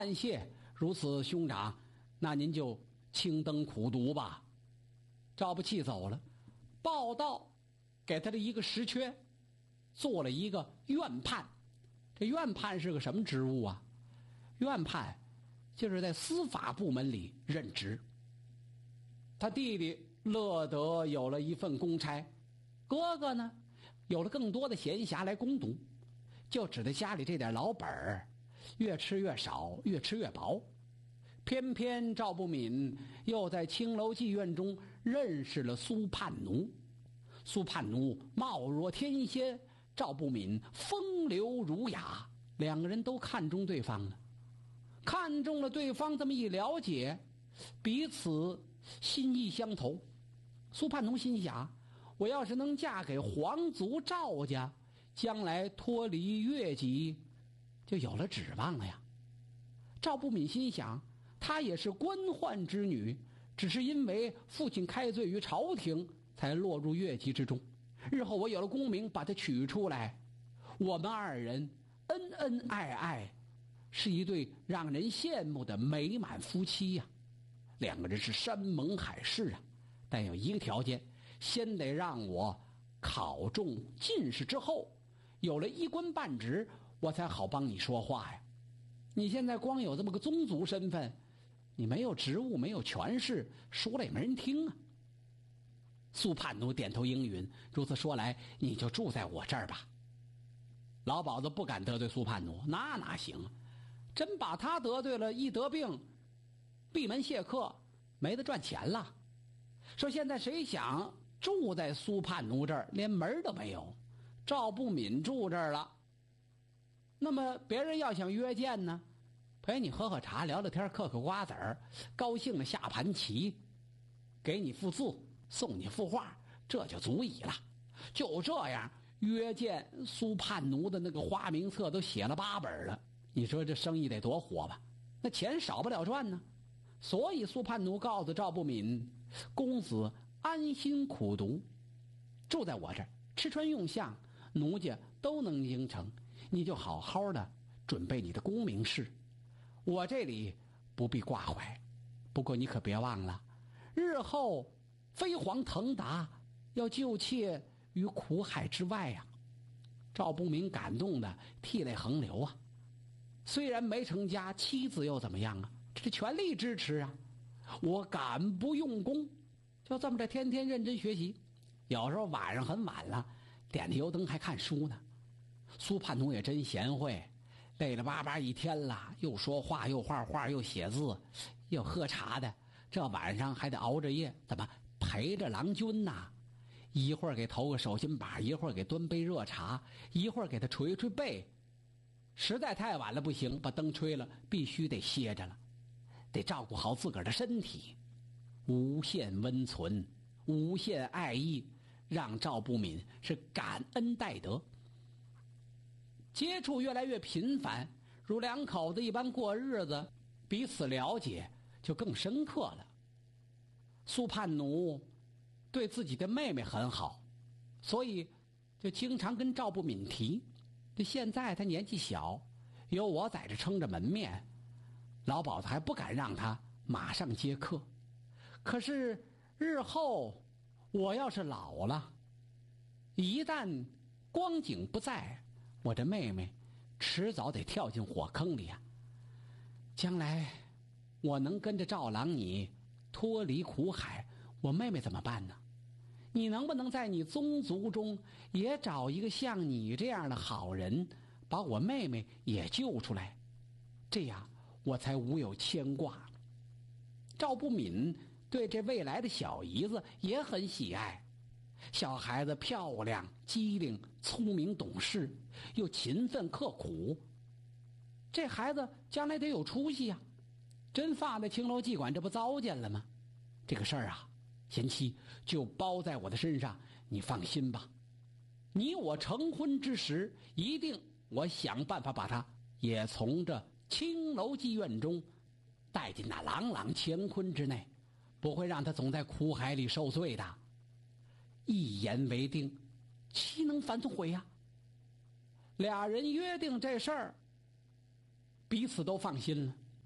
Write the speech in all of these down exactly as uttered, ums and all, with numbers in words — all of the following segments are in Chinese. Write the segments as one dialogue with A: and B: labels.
A: 感谢如此兄长，那您就轻登苦读吧。赵不气走了，报道给他的一个实缺，做了一个院判。这院判是个什么职务啊？院判就是在司法部门里任职。他弟弟乐得有了一份公差，哥哥呢有了更多的闲暇来攻读，就指着家里这点老本儿，越吃越少，越吃越薄。偏偏赵不敏又在青楼妓院中认识了苏盼奴，苏盼奴貌若天仙，赵不敏风流儒雅，两个人都看中对方了。看中了对方，这么一了解，彼此心意相投。苏盼奴心想，我要是能嫁给皇族赵家，将来脱离越籍就有了指望了呀。赵不敏心想，她也是官宦之女，只是因为父亲开罪于朝廷，才落入越籍之中。日后我有了功名，把她娶出来，我们二人恩恩爱爱，是一对让人羡慕的美满夫妻呀。两个人是山盟海誓啊，但有一个条件，先得让我考中进士之后，有了一官半职，我才好帮你说话呀。你现在光有这么个宗族身份，你没有职务，没有权势，说了也没人听啊。苏盼奴点头应允，如此说来，你就住在我这儿吧。老鸨子不敢得罪苏盼奴，那哪行啊？真把他得罪了，一得病闭门谢客，没得赚钱了。说现在谁想住在苏盼奴这儿，连门都没有。赵不敏住这儿了，那么别人要想约见呢，陪你喝喝茶，聊聊天，嗑嗑瓜子儿，高兴的下盘棋，给你幅字，送你幅画，这就足矣了。就这样约见苏盼奴的那个花名册都写了八本了，你说这生意得多火吧？那钱少不了赚呢。所以苏盼奴告诉赵不敏，公子安心苦读，住在我这儿，吃穿用相奴家都能应承，你就好好的准备你的功名事，我这里不必挂怀。不过你可别忘了，日后飞黄腾达，要救妾于苦海之外呀、啊。赵不敏感动的涕泪横流啊！虽然没成家，妻子又怎么样啊？这是全力支持啊！我敢不用功，就这么着天天认真学习，有时候晚上很晚了，点着油灯还看书呢。苏盼奴也真贤惠，累了巴巴一天了，又说话又画画又写字又喝茶的，这晚上还得熬着夜，怎么陪着郎君呐？一会儿给投个手心板，一会儿给端杯热茶，一会儿给他捶捶背。实在太晚了不行，把灯吹了，必须得歇着了，得照顾好自个儿的身体。无限温存，无限爱意，让赵不敏是感恩戴德。接触越来越频繁，如两口子一般过日子，彼此了解就更深刻了。苏盼奴对自己的妹妹很好，所以就经常跟赵不敏提，这现在他年纪小，有我在这撑着门面，老鸨子还不敢让他马上接客。可是日后我要是老了，一旦光景不在，我这妹妹迟早得跳进火坑里啊！将来我能跟着赵郎你脱离苦海，我妹妹怎么办呢？你能不能在你宗族中也找一个像你这样的好人，把我妹妹也救出来？这样我才无有牵挂。赵不敏对这未来的小姨子也很喜爱，小孩子漂亮机灵聪明懂事，又勤奋刻苦，这孩子将来得有出息呀、啊！真放在青楼妓馆，这不糟践了吗？这个事儿啊，贤妻就包在我的身上，你放心吧。你我成婚之时，一定我想办法把他也从这青楼妓院中带进那朗朗乾坤之内，不会让他总在苦海里受罪的。一言为定，岂能反悔呀？俩人约定这事儿，彼此都放心了。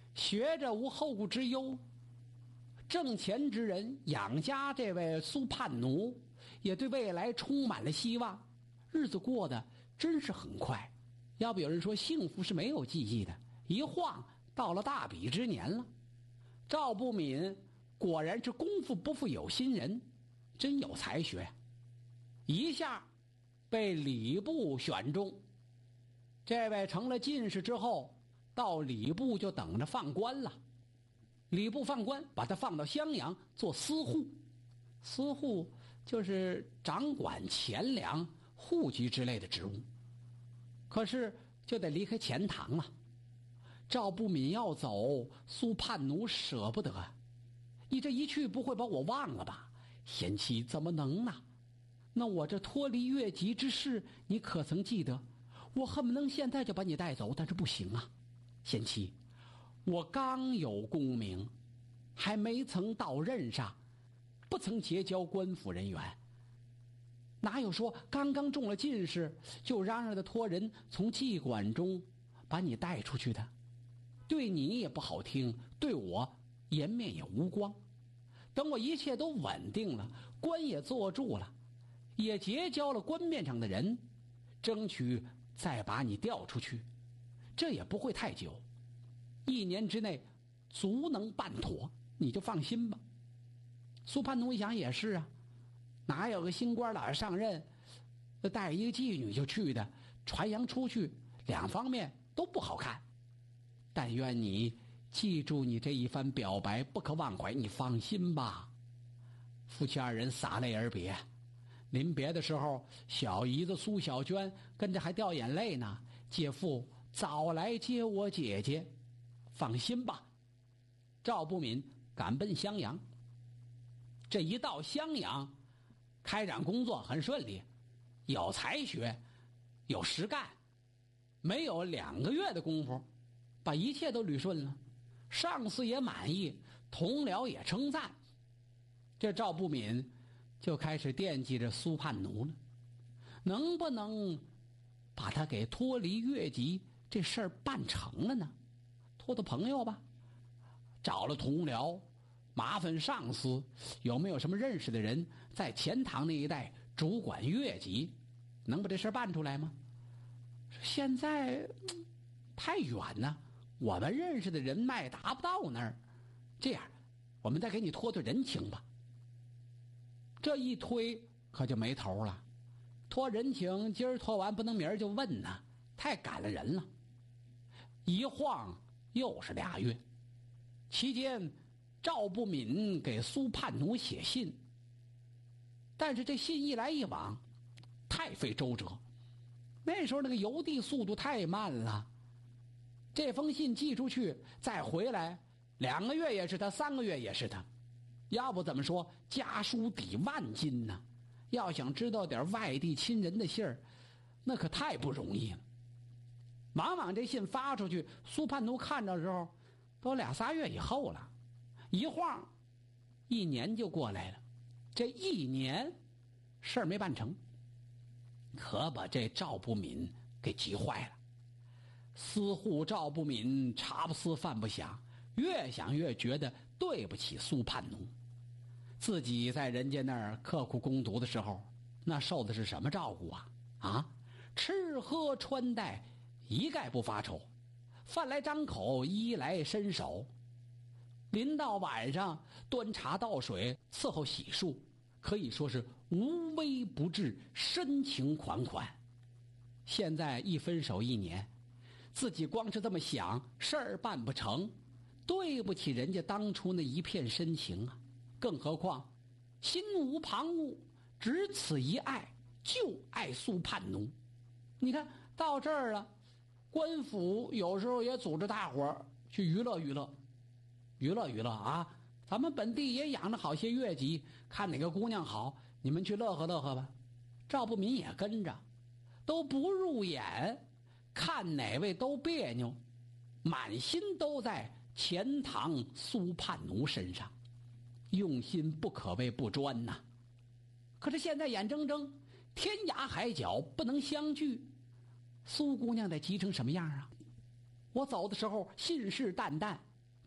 A: 学着无后顾之忧，挣钱之人养家，这位苏叛奴也对未来充满了希望，日子过得真是很快。要不有人说幸福是没有记忆的，一晃到了大比之年了。赵不敏果然是功夫不负有心人，真有才学，一下被礼部选中。这位成了进士之后，到礼部就等着放官了。礼部放官，把他放到襄阳做司户。司户就是掌管钱粮、户籍之类的职务。可是就得离开钱塘了。赵不敏要走，苏叛奴舍不得。你这一去不会把我忘了吧？贤妻怎么能呢？那我这脱离越籍之事，你可曾记得？我恨不能现在就把你带走，但是不行啊。贤妻，我刚有功名，还没曾到任上，不曾结交官府人员，哪有说刚刚中了进士就嚷嚷着托人从妓馆中把你带出去的？对你也不好听，对我颜面也无光。等我一切都稳定了，官也做住了，也结交了官面上的人，争取再把你调出去，这也不会太久，一年之内足能办妥，你就放心吧。苏叛奴一想也是啊，哪有个新官老爷上任带一个妓女就去的，传扬出去两方面都不好看。但愿你记住你这一番表白，不可忘怀，你放心吧。夫妻二人洒泪而别。临别的时候，小姨子苏小娟跟着还掉眼泪呢。姐夫早来接我姐姐，放心吧。赵不敏赶奔襄阳。这一到襄阳，开展工作很顺利，有才学，有实干，没有两个月的功夫，把一切都捋顺了。上司也满意，同僚也称赞。这赵不敏就开始惦记着苏叛奴了，能不能把他给脱离越籍这事儿办成了呢？托托朋友吧，找了同僚，麻烦上司有没有什么认识的人在钱塘那一带主管越籍，能把这事办出来吗？现在太远呢，我们认识的人脉达不到那儿。这样，我们再给你托托人情吧。这一推可就没头了，托人情今儿托完不能明儿就问呢，太赶了人了。一晃又是俩月，期间赵不敏给苏叛奴写信，但是这信一来一往太费周折，那时候那个邮递速度太慢了，这封信寄出去再回来两个月也是他，三个月也是他。要不怎么说家书抵万金呢？要想知道点外地亲人的信儿，那可太不容易了。往往这信发出去，苏叛奴看到的时候都俩仨月以后了，一晃一年就过来了。这一年事儿没办成，可把这赵不敏给急坏了。司户赵不敏茶不思饭不想，越想越觉得对不起苏叛奴。自己在人家那儿刻苦攻读的时候，那受的是什么照顾啊？啊，吃喝穿戴一概不发愁，饭来张口，衣来伸手，临到晚上端茶倒水伺候洗漱，可以说是无微不至，深情款款。现在一分手一年，自己光是这么想，事儿办不成，对不起人家当初那一片深情啊！更何况心无旁骛，只此一爱，就爱苏叛奴。你看到这儿了，官府有时候也组织大伙儿去娱乐娱乐娱乐娱乐啊！咱们本地也养着好些越籍，看哪个姑娘好，你们去乐呵乐呵吧。赵不敏也跟着，都不入眼，看哪位都别扭，满心都在钱塘苏叛奴身上，用心不可谓不专呐。可是现在眼睁睁天涯海角不能相聚，苏姑娘得急成什么样啊？我走的时候信誓旦旦，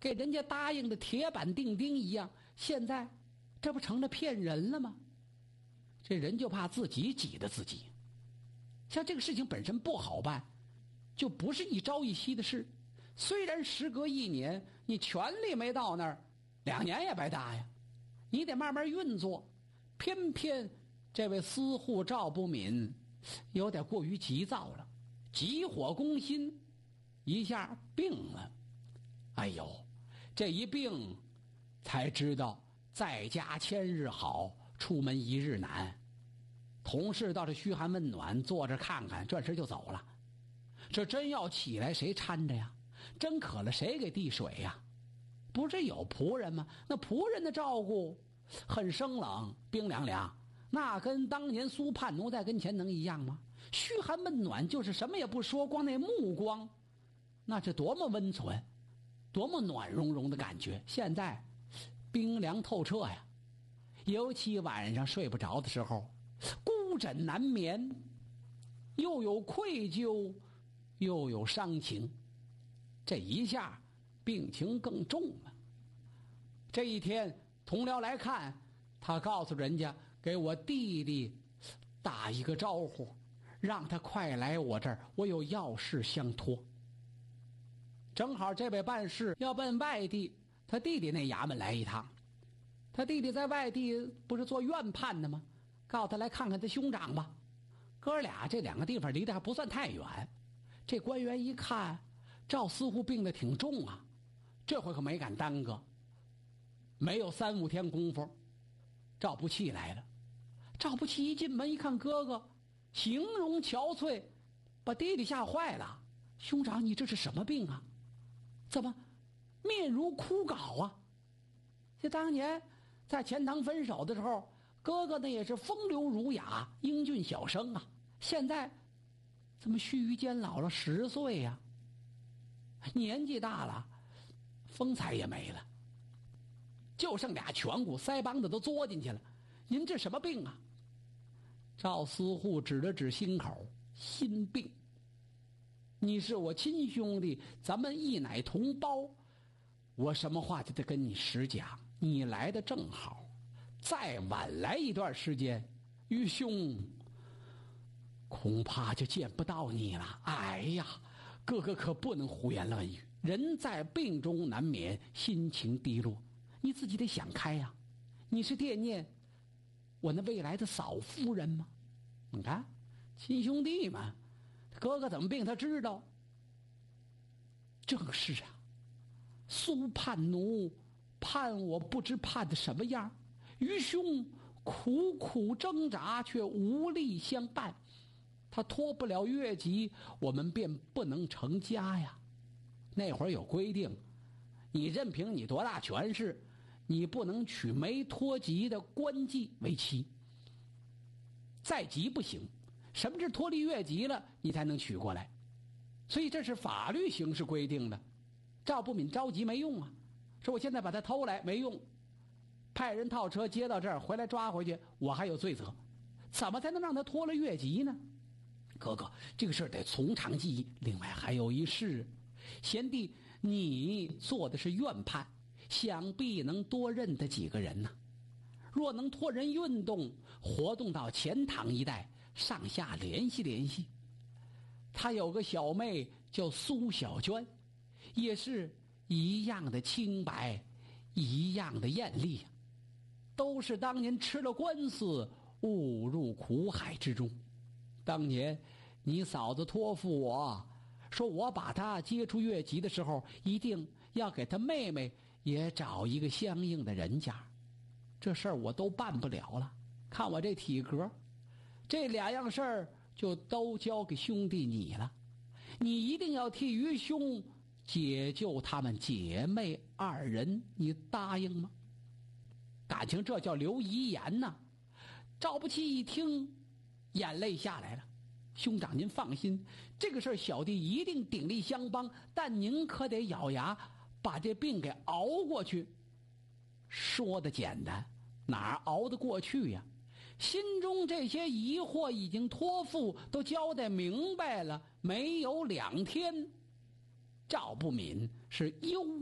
A: 给人家答应的铁板钉钉一样，现在这不成了骗人了吗？这人就怕自己挤得自己。像这个事情本身不好办，就不是一朝一夕的事。虽然时隔一年，你权力没到那儿，两年也白搭呀。你得慢慢运作。偏偏这位司户赵不敏有点过于急躁了，急火攻心，一下病了。哎呦，这一病才知道在家千日好，出门一日难。同事倒是嘘寒问暖，坐着看看，转身就走了。这真要起来，谁搀着呀？真渴了，谁给递水呀？不是有仆人吗？那仆人的照顾很生冷，冰凉凉，那跟当年苏叛奴在跟前能一样吗？嘘寒问暖就是什么也不说，光那目光，那是多么温存，多么暖融融的感觉。现在冰凉透彻呀，尤其晚上睡不着的时候，孤枕难眠，又有愧疚，又有伤情，这一下病情更重了。这一天同僚来看，他告诉人家给我弟弟打一个招呼，让他快来我这儿，我有要事相托。正好这位办事要奔外地，他弟弟那衙门来一趟。他弟弟在外地不是做院判的吗？告他来看看他兄长吧。哥俩这两个地方离得还不算太远。这官员一看赵司户病得挺重啊，这回可没敢耽搁。没有三五天功夫，赵不气来了。赵不气一进门一看哥哥形容憔悴，把弟弟吓坏了。兄长，你这是什么病啊？怎么面如枯槁啊？这当年在钱塘分手的时候，哥哥那也是风流儒雅，英俊小生啊，现在怎么须臾间老了十岁呀？年纪大了，风采也没了，就剩俩颧骨，腮帮子都嘬进去了。您这什么病啊？赵司户指了指心口，心病。你是我亲兄弟，咱们一乃同胞，我什么话就得跟你实讲。你来的正好，再晚来一段时间，愚兄恐怕就见不到你了。哎呀，哥哥可不能胡言乱语，人在病中难免心情低落，你自己得想开呀。你是惦念我那未来的嫂夫人吗？你看亲兄弟嘛，哥哥怎么病他知道。正是啊，苏叛奴判我不知判的什么样，愚兄苦苦挣扎却无力相伴，他脱不了越级，我们便不能成家呀。那会儿有规定，你任凭你多大权势，你不能娶没脱籍的官妓为妻，再急不行，什么是脱离越级了你才能娶过来。所以这是法律形式规定的。赵不敏着急没用啊，说我现在把他偷来没用，派人套车接到这儿，回来抓回去，我还有罪责，怎么才能让他脱了越级呢？哥哥，这个事儿得从长计议。另外还有一事，贤弟你做的是院判，想必能多认得几个人呢。若能托人运动活动到钱塘一带，上下联系联系。他有个小妹叫苏小娟，也是一样的清白，一样的艳丽，都是当年吃了官司误入苦海之中。当年你嫂子托付我说，我把她接出越级的时候，一定要给她妹妹也找一个相应的人家。这事儿我都办不了了，看我这体格，这两样事儿就都交给兄弟你了。你一定要替愚兄解救他们姐妹二人，你答应吗？感情这叫留遗言呐。赵不期一听，眼泪下来了。兄长您放心，这个事儿小弟一定鼎力相帮，但您可得咬牙把这病给熬过去。说的简单，哪熬得过去呀？心中这些疑惑已经托付都交代明白了，没有两天，赵不敏是忧